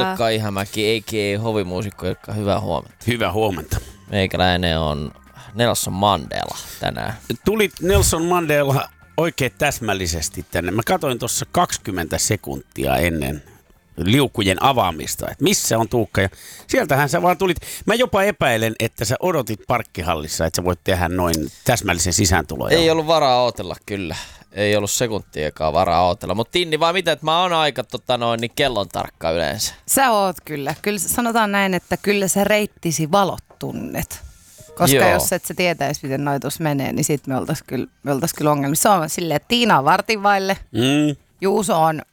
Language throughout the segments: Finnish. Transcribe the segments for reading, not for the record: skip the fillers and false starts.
Ilkka Ihamäki, a.k.a. hovimuusikko Ilkka, hyvää huomenta. Hyvää huomenta. Meikäläinen on Nelson Mandela tänään. Tulit Nelson Mandela oikein täsmällisesti tänne. Mä katsoin tuossa 20 sekuntia ennen liukujen avaamista, että missä on Tuukka. Ja sieltähän sä vaan tulit. Mä jopa epäilen, että sä odotit parkkihallissa, että sä voit tehdä noin täsmällisen sisääntulon. Ei ollut varaa ootella kyllä. Ei ollut sekuntiakaan varaa ootella. Mutta Tinni vaan mitä, että mä oon aika niin kellon tarkka yleensä. Sä oot kyllä. Kyllä sanotaan näin, että kyllä sä reittisi valot tunnet. Koska jos et sä tietäisi, miten noi tuossa menee, niin sit me oltais kyllä ongelmissa. Se on silleen, että Tiina on vartin vaille, Juuso on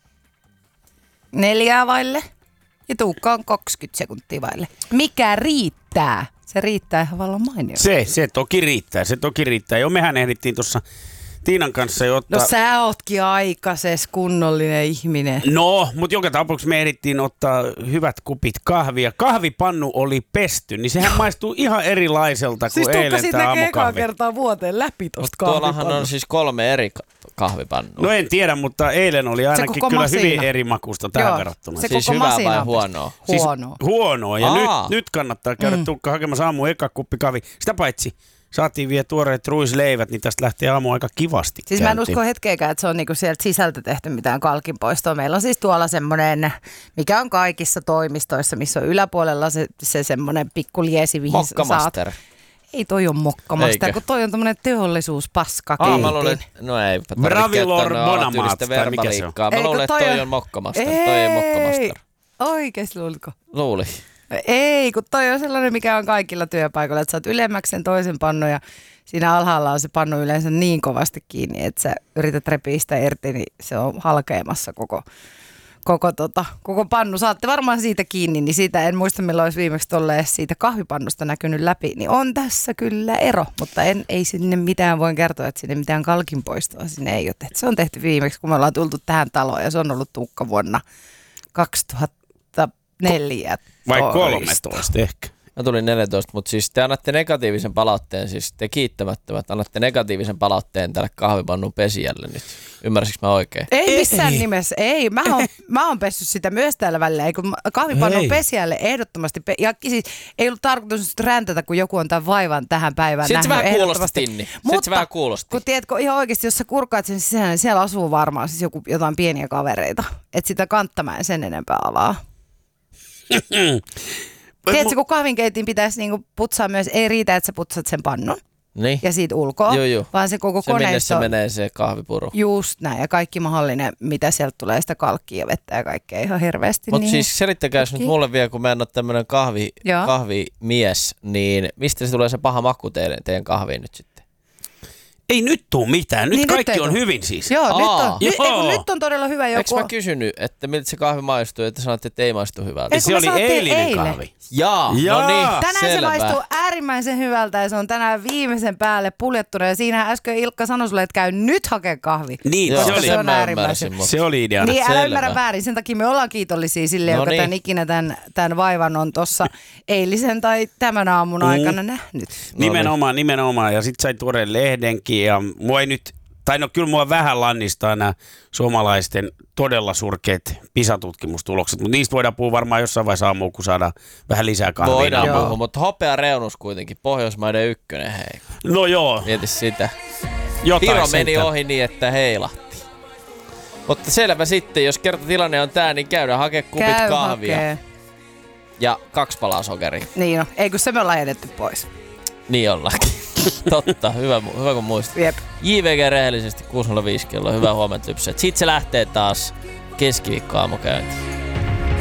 4 vaille ja Tuukka on 20 sekuntia vaille. Mikä riittää? Se riittää ihan vallan mainiosti. Se toki riittää. Jo mehän ehdittiin tuossa Tiinan kanssa jo ottaa... No sä ootkin aikases kunnollinen ihminen. No, mutta joka tapauksessa me ehdittiin ottaa hyvät kupit kahvia. Kahvipannu oli pesty, niin sehän maistuu ihan erilaiselta kuin eilen tämä aamukahvi. Ekaa kertaa vuoteen läpi tosta kahvipannusta. Tuollahan on siis 3 eri kahvipannua. No en tiedä, mutta eilen oli ainakin kyllä hyvin eri makusta tähän verrattuna. Se siis hyvää vai huonoa? Huonoa. Ja nyt kannattaa käydä Tuukka hakemassa aamuun eka kuppi kahvi. Sitä paitsi saatiin vielä tuoreet ruisleivät, niin tästä lähtee aamu aika kivasti. Siis mä en usko hetkeäkään, että se on niinku sieltä sisältä tehty mitään kalkinpoistoa. Meillä on siis tuolla semmoinen, mikä on kaikissa toimistoissa, missä on yläpuolella se semmoinen pikku liesi, mihin Mokkamaster. Ei toi on Mokkamaster, kun toi on tommonen teollisuuspaskakeitin. Mä luulen, no ei. Bravilor Bonamaat, tai mikä se on? Mä luulen, että toi on Mokkamaster. Toi ei Mokkamaster. Oikeesti luulitko? Luuli. Ei, kun toi on sellainen, mikä on kaikilla työpaikoilla, että sä oot ylemmäksi sen toisen pannun ja siinä alhaalla on se pannu yleensä niin kovasti kiinni, että sä yrität repiä sitä irti, niin se on halkeamassa koko pannu. Saatte varmaan siitä kiinni, niin siitä en muista, milloin olisi viimeksi tolleen siitä kahvipannusta näkynyt läpi, niin on tässä kyllä ero, mutta ei sinne mitään voi kertoa, että sinne mitään kalkinpoistoa sinne ei ole tehty. Se on tehty viimeksi, kun me ollaan tultu tähän taloon ja se on ollut Tuukka vuonna 2004. Vai 13 ehkä. Mä tulin 14, mutta siis te annatte negatiivisen palautteen, siis te kiittämättömät annatte negatiivisen palautteen tälle kahvipannun pesijälle nyt. Ymmärsikö mä oikein? Ei missään nimessä, ei. Mä oon pessyt sitä myös täällä välillä. Ei, kun kahvipannun pesijälle ehdottomasti, ja siis ei ollut tarkoitus räntätä, kun joku on tämän vaivan tähän päivään nähnyt. Sitten se vähän kuulosti, Tinni. Mutta vähän kuulosti. Kun tiedätkö, ihan oikeasti, jos sä kurkkaat sen sisään, niin siellä asuu varmaan siis jotain pieniä kavereita. Että sitä kantta mä en sen enempää avaa. Tiedätkö, kun kahvinkeitin pitäisi niinku putsaa myös, ei riitä, että sä putsat sen pannun niin. Ja siitä ulkoa, vaan se koko koneisto. Minne se menee se kahvipuru. Just näin, ja kaikki mahdollinen, mitä sieltä tulee, sitä kalkkia ja vettä ja kaikkea ihan hirveästi. Mutta siis selittäkääs nyt mulle vielä, kun mä en ole tämmönen kahvimies, niin mistä se tulee se paha maku teidän kahviin nyt sitten? Ei nyt tuu mitään. Nyt niin kaikki on hyvin siis. Joo, nyt on todella hyvä joku. Eikö mä kysynyt, että miltä se kahvi maistuu, että sanotte, että ei maistu hyvältä? Se oli eilinen kahvi. Jaa, no niin, tänään selvä. Se maistuu äärimmäisen hyvältä ja se on tänään viimeisen päälle puljettuna. Ja siinähän äsken Ilkka sanoi sulle, että käy nyt hakea kahvi. Niin, se on äärimmäisen. Se oli ideana. Niin, älä ymmärrä väärin. Sen takia me ollaan kiitollisia sille, joka tämän ikinä tämän vaivan on tuossa eilisen tai tämän aamun aikana nähnyt. Nimenomaan. Ja sit sai tuoreen lehdenkin ja mua ei nyt, tai no kyllä mua vähän lannistaa nämä suomalaisten todella surkeat PISA-tutkimustulokset, mutta niistä voidaan puhua varmaan jossain vaiheessa aamuun, kun saadaan vähän lisää kahvia. Voidaan puhua, mutta hopea reunus kuitenkin, Pohjoismaiden ykkönen, hei. No joo. Mieti sitä. Viro meni ohi niin, että heilahti. Mutta selvä sitten, jos kerta tilanne on tää, niin käydään hakemaan kupit kahvia. Hakee. Ja 2 palaa sokeria. Niin no, ei kun se me ollaan jätetty pois. Niin ollakin. Totta, hyvä kun muistat. Jep. JVG rehellisesti 605 kello, hyvää huomenta lypsää. Sitten se lähtee taas keskiviikko aamukäyntiin.